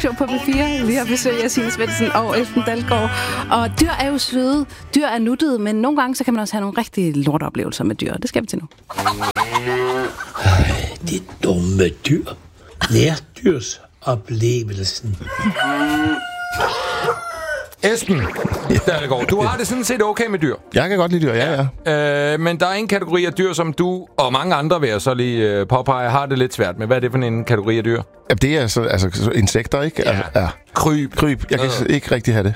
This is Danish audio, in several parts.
talkshow på P4. Vi har besøg af Signe Svendsen og Esben Dalgaard. Og dyr er jo søde, dyr er nuttede, men nogle gange så kan man også have nogle rigtig lorteoplevelser med dyr. Det skal vi til nu. Det dumme dyr. Nærdyrsoplevelsen. Esben Dalgaard, du har det sådan set okay med dyr. Jeg kan godt lide dyr, ja. Men der er en kategori af dyr, som du og mange andre, vil jeg så lige påpege, har det lidt svært med. Hvad er det for en kategori af dyr? Ja, det er så insekter, ikke? Ja. Ja. Kryb. Jeg kan ikke rigtig have det.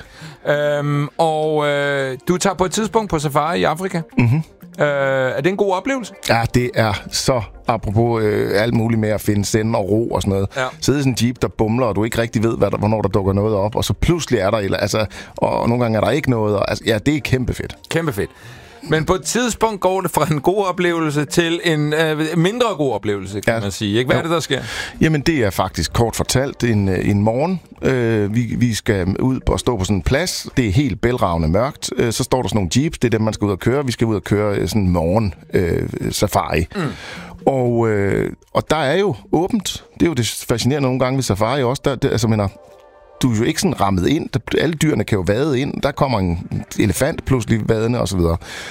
Du tager på et tidspunkt på safari i Afrika. Mm-hmm. Er det en god oplevelse? Ja, det er så apropos alt muligt med at finde send og ro og sådan noget. Ja. Sidde i sådan en jeep, der bumler, og du ikke rigtig ved, hvornår der dukker noget op, og så pludselig er der, og nogle gange er der ikke noget. Og, det er kæmpe fedt. Kæmpe fedt. Men på et tidspunkt går det fra en god oplevelse til en mindre god oplevelse, kan man sige. Ikke? Hvad er det, der sker? Jamen, det er faktisk kort fortalt en morgen. Vi skal ud og stå på sådan en plads. Det er helt bælragende mørkt. Så står der sådan nogle jeeps. Det er dem, man skal ud og køre. Vi skal ud og køre sådan en morgen safari. Og der er jo åbent. Det er jo det fascinerende nogle gange ved safari også. Du er jo ikke sådan rammet ind. Alle dyrene kan jo vade ind. Der kommer en elefant pludselig vadende osv.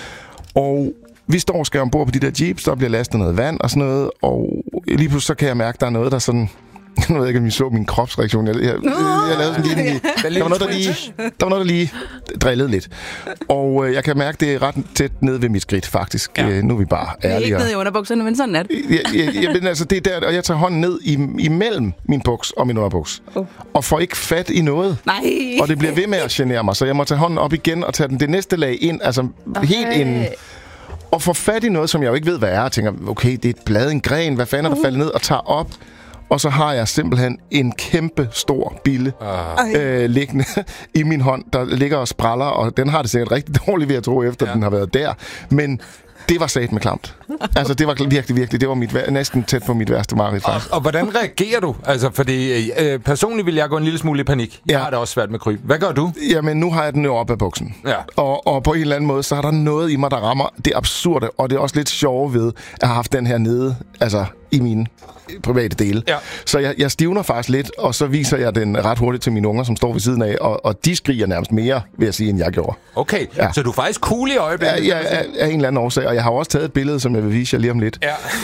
Og vi står og skal ombord på de der jeeps. Der bliver lastet noget vand og sådan noget. Og lige pludselig så kan jeg mærke, at der er noget, der sådan... Jeg ved ikke, om I så min kropsreaktion. Jeg lavede sådan lige... Der var noget, der lige drillede lidt. Og jeg kan mærke, det er ret tæt ned ved mit skridt, faktisk. Ja. Nu er vi bare ærlige. Det er ikke ned i underbukserne, men sådan er det. Men altså, det er der, og jeg tager hånden ned imellem min buks og min underbuks. Og får ikke fat i noget. Nej. Og det bliver ved med at genere mig, så jeg må tage hånden op igen og tage det næste lag ind, altså helt ind. Og får fat i noget, som jeg jo ikke ved, hvad er. Og tænker, okay, det er et blad, en gren, hvad fanden er der faldet ned? Og tager op. Og så har jeg simpelthen en kæmpe stor bille liggende i min hånd, der ligger og spræller, og den har det sikkert rigtig dårligt, ved at tro, efter den har været der. Men det var satme klamt. Altså, det var virkelig, det var næsten tæt på mit værste mareridt, faktisk. Og hvordan reagerer du? Altså, fordi personligt vil jeg gå en lille smule i panik. Jeg har det også svært med kryb. Hvad gør du? Jamen, nu har jeg den jo op af buksen. Ja. Og på en eller anden måde, så er der noget i mig, der rammer det absurde, og det er også lidt sjove ved, at have haft den her nede, altså i mine private dele. Ja. Så jeg stivner faktisk lidt, og så viser jeg den ret hurtigt til mine unger, som står ved siden af, og de skriger nærmest mere, vil jeg sige, end jeg gjorde. Okay, så du er faktisk cool i øjeblikket? Ja, af en eller anden årsag, og jeg har også taget et billede, som jeg vil vise jer lige om lidt,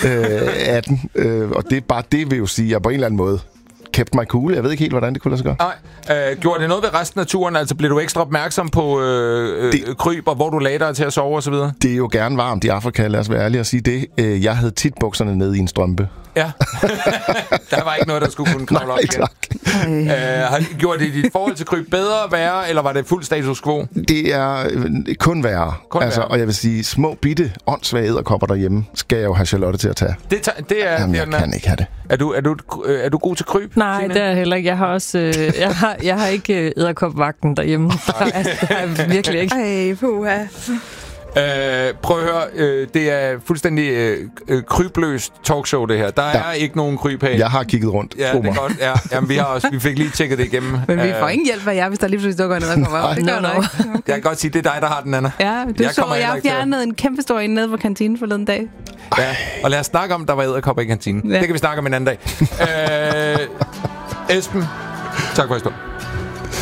af den. Og det er bare det, vil jo sige, at jeg på en eller anden måde kept mig cool. Jeg ved ikke helt, hvordan det kunne lade sig gøre. Nej. Gjorde det noget ved resten af turen? Altså, blev du ekstra opmærksom på kryb, og hvor du lagde dig til at sove og så videre? Det er jo gerne varmt i Afrika, lad os være ærlige og sige det. Jeg havde tit bukserne nede i en strømpe. Ja. Der var ikke noget, der skulle kunne kravle op igen. Har det gjort det i dit forhold til kryb bedre, værre, eller var det fuld status quo? Det er kun værre. Og jeg vil sige, små bitte åndssvage edderkopper derhjemme skal jeg jo have Charlotte til at tage. Jamen, jeg kan ikke have det. Er du god til kryb? Nej, Signe? det er heller ikke. Jeg har også jeg har ikke edderkopvagten derhjemme. Der er virkelig ikke. Ej, puha. Prøv at høre, det er fuldstændig krybløst talkshow, det her. Der er ikke nogen kryb her. Jeg har kigget rundt. Ja, det er godt. Ja. Jamen, vi fik lige tjekket det igennem. Men vi får ingen hjælp af jer, hvis der lige pludselig dukker noget, der kommer op. Det gør noget. Okay. Jeg kan godt sige, det er dig, der har den, Anna. Ja, jeg har fjernet en kæmpe stor en nede på kantinen forleden dag. Ja, og lad os snakke om, der var edderkopper i kantinen. Ja. Det kan vi snakke om en anden dag. Esben, tak for i stund.